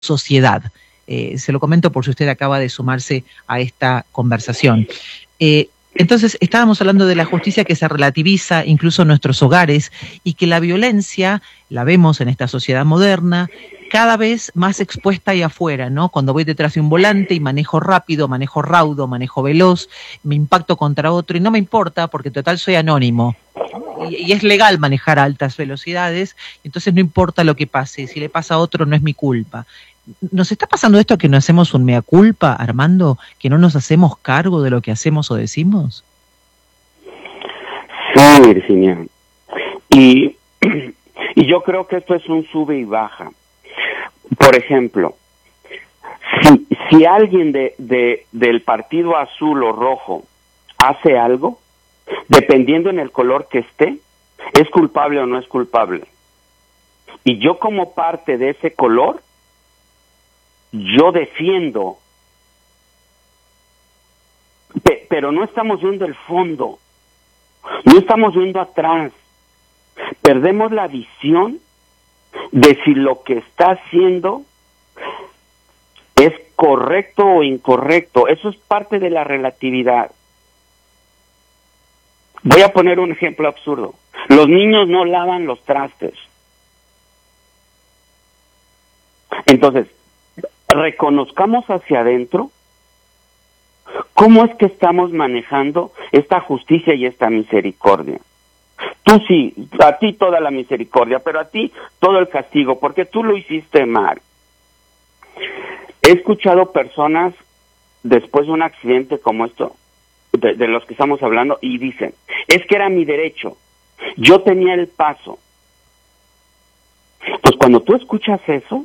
sociedad. Se lo comento por si usted acaba de sumarse a esta conversación. Entonces, estábamos hablando de la justicia que se relativiza incluso en nuestros hogares y que la violencia, la vemos en esta sociedad moderna, cada vez más expuesta ahí afuera, ¿no? Cuando voy detrás de un volante y manejo rápido, manejo raudo, manejo veloz, me impacto contra otro y no me importa porque total soy anónimo. Y es legal manejar a altas velocidades, entonces no importa lo que pase, si le pasa a otro no es mi culpa. ¿Nos está pasando esto que no hacemos un mea culpa, Armando? ¿Que no nos hacemos cargo de lo que hacemos o decimos? Sí, Virginia. Y yo creo que esto es un sube y baja. Por ejemplo, si alguien del partido azul o rojo hace algo, dependiendo en el color que esté, ¿es culpable o no es culpable? Y yo como parte de ese color, yo defiendo, pero no estamos viendo el fondo, no estamos viendo atrás. Perdemos la visión de si lo que está haciendo es correcto o incorrecto. Eso es parte de la relatividad. Voy a poner un ejemplo absurdo. Los niños no lavan los trastes. Entonces, reconozcamos hacia adentro cómo es que estamos manejando esta justicia y esta misericordia. Tú sí, a ti toda la misericordia, pero a ti todo el castigo, porque tú lo hiciste mal. He escuchado personas después de un accidente como esto, de los que estamos hablando, y dicen, es que era mi derecho, yo tenía el paso. Pues cuando tú escuchas eso,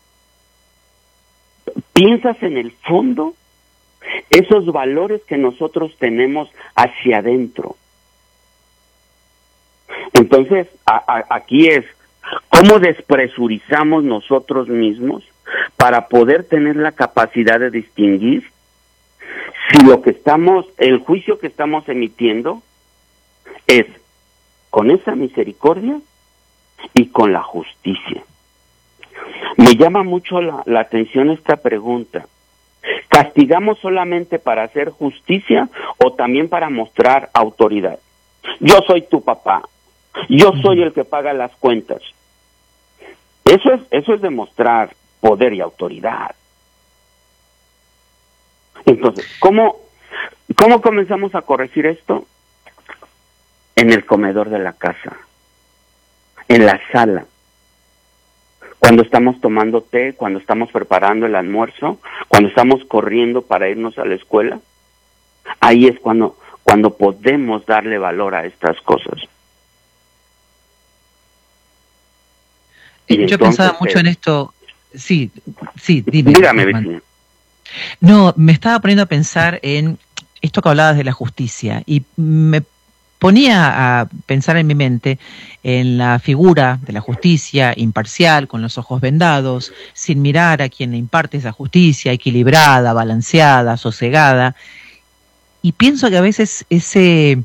piensas en el fondo esos valores que nosotros tenemos hacia adentro. Entonces, aquí es cómo despresurizamos nosotros mismos para poder tener la capacidad de distinguir si lo que el juicio que estamos emitiendo es con esa misericordia y con la justicia. Me llama mucho la atención esta pregunta. ¿Castigamos solamente para hacer justicia o también para mostrar autoridad? Yo soy tu papá, yo soy el que paga las cuentas. Eso es demostrar poder y autoridad. Entonces, ¿cómo comenzamos a corregir esto? En el comedor de la casa, en la sala, cuando estamos tomando té, cuando estamos preparando el almuerzo, cuando estamos corriendo para irnos a la escuela. Ahí es cuando podemos darle valor a estas cosas. Yo pensaba mucho en esto. Sí, dime. Dígame, vecina. No, me estaba poniendo a pensar en esto que hablabas de la justicia y me ponía a pensar en mi mente en la figura de la justicia imparcial, con los ojos vendados, sin mirar a quien le imparte esa justicia, equilibrada, balanceada, sosegada. Y pienso que a veces ese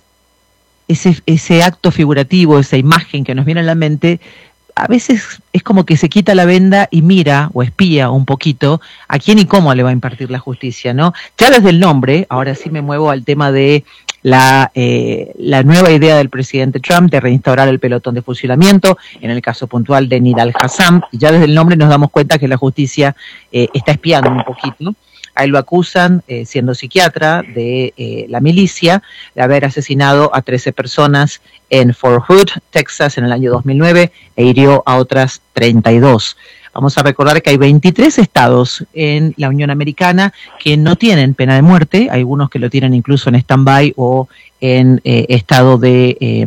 acto figurativo, esa imagen que nos viene a la mente, a veces es como que se quita la venda y mira o espía un poquito a quién y cómo le va a impartir la justicia, ¿no? Ya desde el nombre, ahora sí me muevo al tema de la nueva idea del presidente Trump de reinstaurar el pelotón de fusilamiento, en el caso puntual de Nidal Hassam, y ya desde el nombre nos damos cuenta que la justicia está espiando un poquito. A él lo acusan, siendo psiquiatra de la milicia, de haber asesinado a 13 personas en Fort Hood, Texas, en el año 2009, e hirió a otras 32. Vamos a recordar que hay 23 estados en la Unión Americana que no tienen pena de muerte, hay algunos que lo tienen incluso en stand-by o en estado de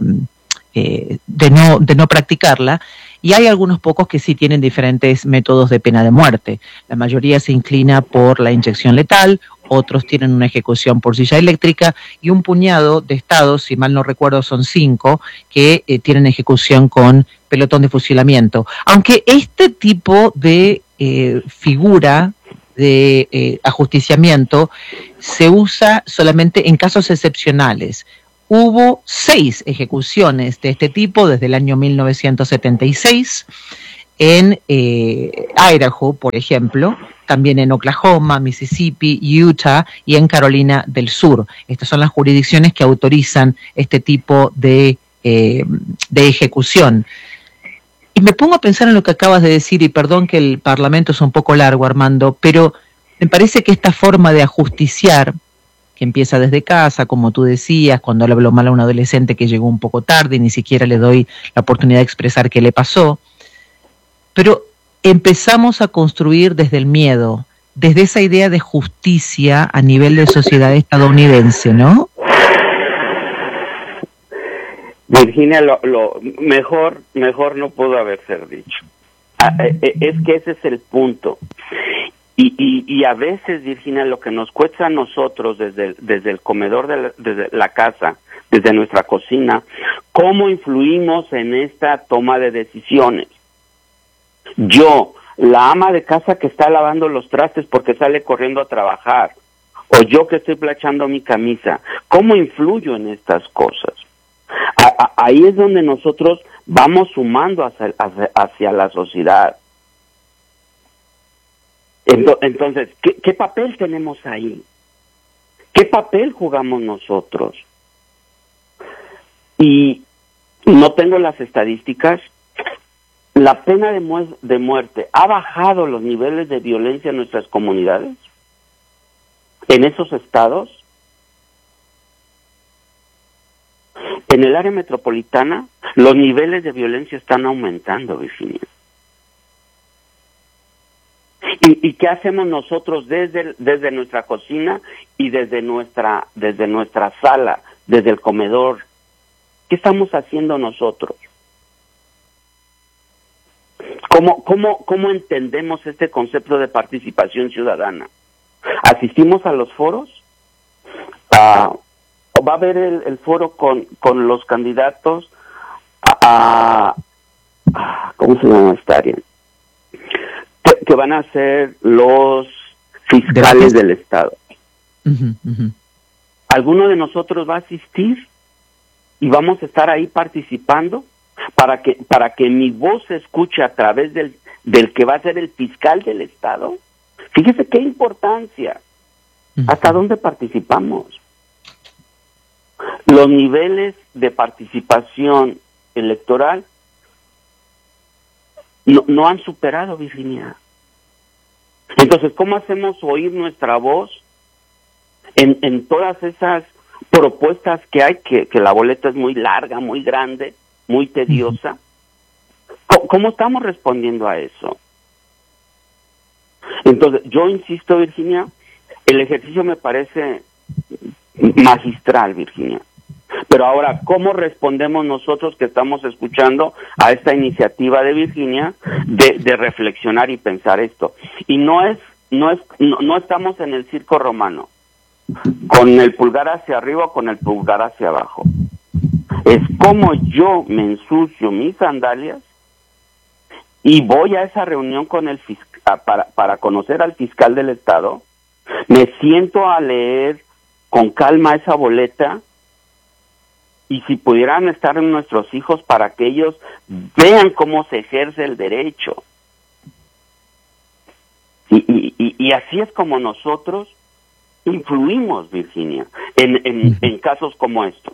no practicarla, y hay algunos pocos que sí tienen diferentes métodos de pena de muerte. La mayoría se inclina por la inyección letal, otros tienen una ejecución por silla eléctrica, y un puñado de estados, si mal no recuerdo son 5, que tienen ejecución con pelotón de fusilamiento. Aunque este tipo de figura de ajusticiamiento se usa solamente en casos excepcionales. Hubo 6 ejecuciones de este tipo desde el año 1976. en Idaho, por ejemplo, también en Oklahoma, Mississippi, Utah y en Carolina del Sur. Estas son las jurisdicciones que autorizan este tipo de ejecución. Y me pongo a pensar en lo que acabas de decir, y perdón que el Parlamento es un poco largo, Armando, pero me parece que esta forma de ajusticiar, que empieza desde casa, como tú decías, cuando le hablo mal a un adolescente que llegó un poco tarde y ni siquiera le doy la oportunidad de expresar qué le pasó, pero empezamos a construir desde el miedo, desde esa idea de justicia a nivel de sociedad estadounidense, ¿no? Virginia, lo mejor no pudo haberse dicho. Es que ese es el punto. Y a veces, Virginia, lo que nos cuesta a nosotros desde el comedor desde la casa, desde nuestra cocina, cómo influimos en esta toma de decisiones. Yo, la ama de casa que está lavando los trastes porque sale corriendo a trabajar, o yo que estoy planchando mi camisa, ¿cómo influyo en estas cosas? Ahí es donde nosotros vamos sumando hacia la sociedad. Entonces, ¿qué papel tenemos ahí? ¿Qué papel jugamos nosotros? Y no tengo las estadísticas. ¿La pena de muerte ha bajado los niveles de violencia en nuestras comunidades? ¿En esos estados? En el área metropolitana, los niveles de violencia están aumentando, Virginia. ¿Y qué hacemos nosotros desde nuestra cocina y desde nuestra sala, desde el comedor? ¿Qué estamos haciendo nosotros? ¿Cómo entendemos este concepto de participación ciudadana? ¿Asistimos a los foros? ¿Va a haber el foro con los candidatos ¿cómo se llama esta área? Que van a ser los fiscales del Estado. ¿Alguno de nosotros va a asistir y vamos a estar ahí participando para que mi voz se escuche a través del que va a ser el fiscal del Estado? Fíjese qué importancia. ¿Hasta dónde participamos? Los niveles de participación electoral no han superado, Virginia. Entonces, ¿cómo hacemos oír nuestra voz en todas esas propuestas que hay, que la boleta es muy larga, muy grande, muy tediosa? ¿Cómo estamos respondiendo a eso? Entonces, yo insisto, Virginia, el ejercicio me parece magistral, Virginia. Pero ahora, ¿cómo respondemos nosotros que estamos escuchando a esta iniciativa de Virginia de reflexionar y pensar esto? Y no estamos en el circo romano, con el pulgar hacia arriba o con el pulgar hacia abajo. Es como yo me ensucio mis sandalias y voy a esa reunión con el para conocer al fiscal del Estado, me siento a leer con calma esa boleta, y si pudieran estar en nuestros hijos para que ellos vean cómo se ejerce el derecho. Y así es como nosotros influimos, Virginia, en casos como estos.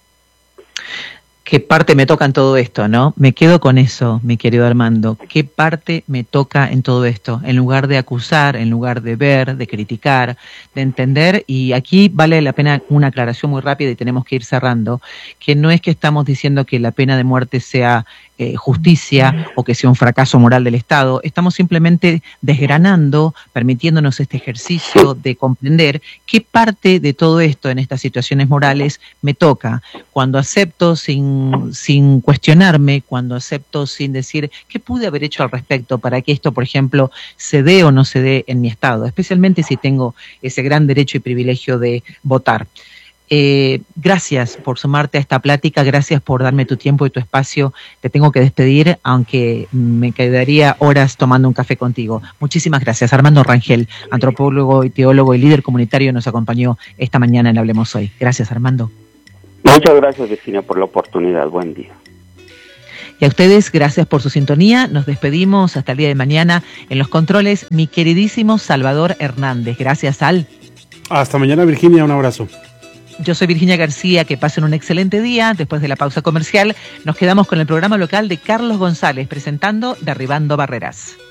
¿Qué parte me toca en todo esto, no? Me quedo con eso, mi querido Armando. ¿Qué parte me toca en todo esto? En lugar de acusar, en lugar de ver, de criticar, de entender, y aquí vale la pena una aclaración muy rápida y tenemos que ir cerrando, que no es que estamos diciendo que la pena de muerte sea justicia o que sea un fracaso moral del Estado, estamos simplemente desgranando, permitiéndonos este ejercicio de comprender qué parte de todo esto en estas situaciones morales me toca, cuando acepto sin cuestionarme, cuando acepto sin decir qué pude haber hecho al respecto para que esto, por ejemplo, se dé o no se dé en mi Estado, especialmente si tengo ese gran derecho y privilegio de votar. Gracias por sumarte a esta plática, gracias por darme tu tiempo y tu espacio. Te tengo que despedir, aunque me quedaría horas tomando un café contigo. Muchísimas gracias. Armando Rangel, antropólogo y teólogo y líder comunitario, nos acompañó esta mañana en Hablemos Hoy. Gracias, Armando. Muchas gracias, Virginia, por la oportunidad. Buen día. Y a ustedes, gracias por su sintonía. Nos despedimos hasta el día de mañana. En los controles, mi queridísimo Salvador Hernández. Gracias, Al. Hasta mañana, Virginia. Un abrazo. Yo soy Virginia García, que pasen un excelente día. Después de la pausa comercial, nos quedamos con el programa local de Carlos González presentando Derribando Barreras.